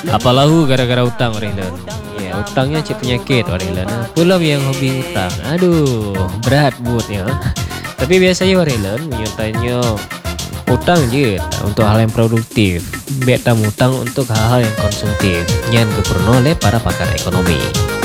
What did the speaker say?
Apalahu gara-gara utang Orilen. Ya, utangnya cip penyakit Orilen. Pulau yang hobi utang. Aduh, berat buatnya. Tapi biasanya Orilen menyertainya utang je untuk hal yang produktif. Beta utang untuk hal-hal yang konsumtif. Yang diperoleh oleh para pakar ekonomi.